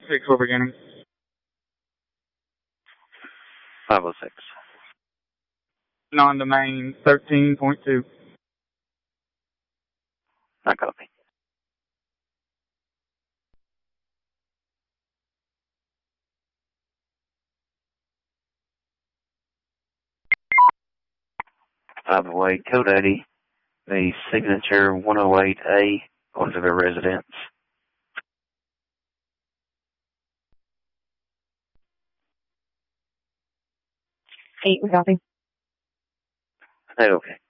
6 for beginning. 506. Non-domain 13.2. Not copy. Away, code 80. The signature 108A going to the residence. 8, we copy. Okay.